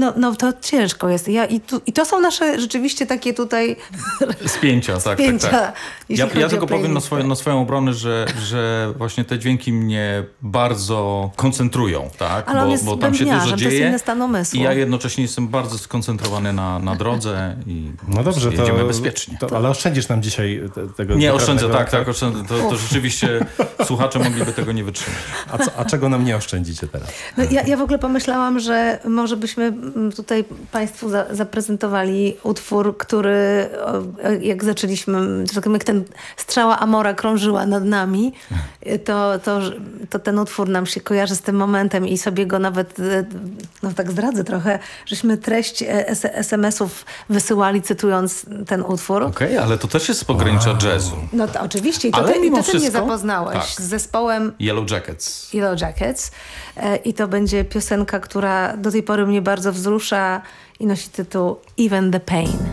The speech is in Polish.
no to ciężko jest. I to są nasze rzeczywiście takie tutaj spięcia, tak. Ja tylko powiem na swoją obronę, że właśnie te dźwięki mnie bardzo koncentrują, tak? Ale bo tam się dużo dzieje. To jest inny stan umysłu. I ja jednocześnie jestem bardzo skoncentrowany na drodze i no dobrze, jedziemy bezpiecznie. Ale oszczędzisz nam dzisiaj tego... Nie, oszczędzę, tak, oszczędzę. To rzeczywiście słuchacze mogliby tego nie wytrzymać. A czego nam nie oszczędzicie teraz? No, ja w ogóle pomyślałam, że może byśmy tutaj Państwu zaprezentowali utwór, który jak zaczęliśmy, jak ten strzała Amora krążyła nad nami, to ten utwór nam się kojarzy z tym momentem i sobie go nawet, no tak zdradzę trochę, żeśmy treść SMS-ów wysyłali cytując ten utwór. Okej, ale to też jest z pogranicza jazzu. No to oczywiście. I ty mnie zapoznałeś z zespołem Yellow Jackets. I to będzie piosenka, która do tej pory mnie bardzo wzrusza i nosi tytuł Even the Pain.